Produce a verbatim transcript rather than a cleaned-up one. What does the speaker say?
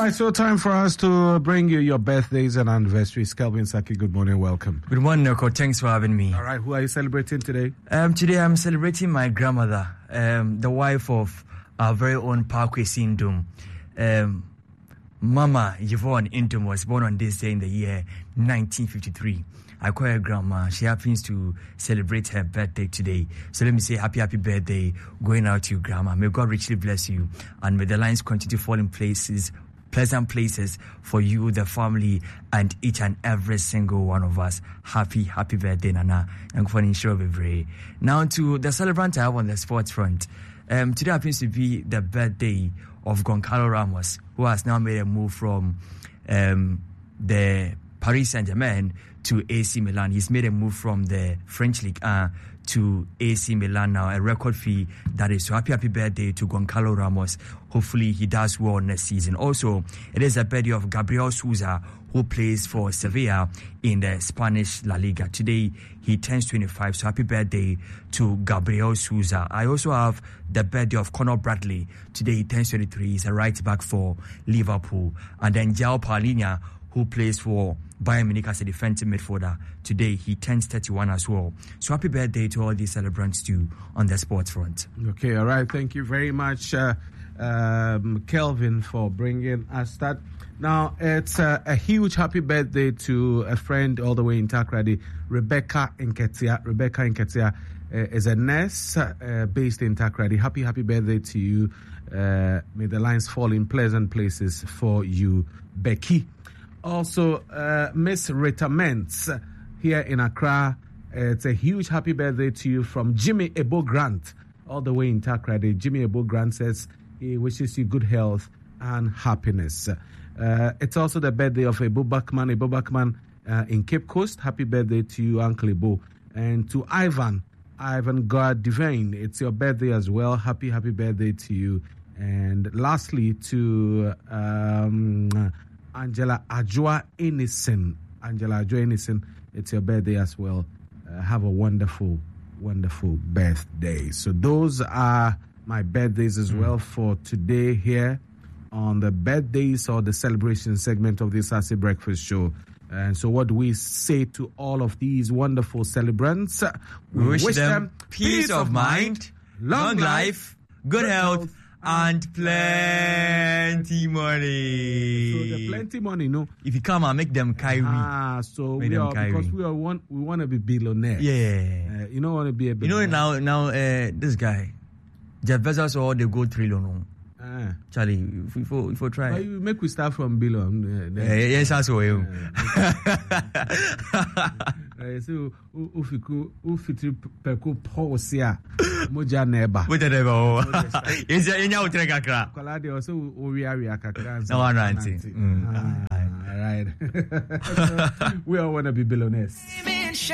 right, so time for us to bring you your birthdays and anniversaries. Kelvin Saki, good morning, welcome. Good morning, Noko. Thanks for having me. All right, who are you celebrating today? Um, today I'm celebrating my grandmother, um, the wife of our very own Parkway Sindum. Um, Mama Yvonne Indum was born on this day in the year nineteen fifty-three. I call her grandma. She happens to celebrate her birthday today. So let me say happy, happy birthday going out to you, grandma. May God richly bless you. And may the lines continue to fall in places, pleasant places for you, the family, and each and every single one of us. Happy, happy birthday, Nana. And for the Now to the celebrant I have on the sports front. Um, today happens to be the birthday of Goncalo Ramos, who has now made a move from um, the Paris Saint-Germain to A C Milan. He's made a move from the French League uh, to A C Milan now, a record fee that is. So happy, happy birthday to Goncalo Ramos. Hopefully he does well next season. Also, it is a birthday of Gabriel Souza, who plays for Sevilla in the Spanish La Liga. Today, he turns twenty-five, so happy birthday to Gabriel Souza. I also have the birthday of Conor Bradley. Today, he turns twenty-three. He's a right back for Liverpool. And then João Palhinha, who plays for Bayern Munich as a defensive midfielder. Today, he turns thirty-one as well. So happy birthday to all these celebrants too on the sports front. Okay, all right. Thank you very much, uh, um, Kelvin, for bringing us that. Now, it's uh, a huge happy birthday to a friend all the way in Takoradi, Rebecca Nketia. Rebecca Nketia uh, is a nurse uh, based in Takoradi. Happy, happy birthday to you. Uh, may the lines fall in pleasant places for you, Becky. Also, uh, Miss Rita Mentz here in Accra. It's a huge happy birthday to you from Jimmy Ebo Grant, all the way in Takoradi. Jimmy Ebo Grant says he wishes you good health and happiness. Uh, it's also the birthday of Ebo Bakman, Ebo Bakman uh, in Cape Coast. Happy birthday to you, Uncle Ebo. And to Ivan, Ivan God Divine, it's your birthday as well. Happy, happy birthday to you. And lastly, to um, Angela Ajua Enison. Angela Ajua Enison, it's your birthday as well. Uh, have a wonderful, wonderful birthday. So those are my birthdays as mm. well for today here on the birthdays or the celebration segment of this Sassy Breakfast Show. And so what do we say to all of these wonderful celebrants? We, we wish, wish them, them peace of mind, long life, good health, health and plenty money. So the plenty money, no? If you come and make them Kyrie. Ah, so we are, because we are want we want to be billionaires. Yeah. Uh, you don't want to be a billionaire. You know now now uh, this guy, Jeff Bezos or they go trillion. Ah. Charlie, if we for if we try. Well, you make we start from below. Uh, uh, yes, that's what you. So, if you if you perku pausia, moja neba. Moja neba. Is there any outre kakra? Kolade also we are we are kakra. No one ranting. All right. We all want to be billionaires.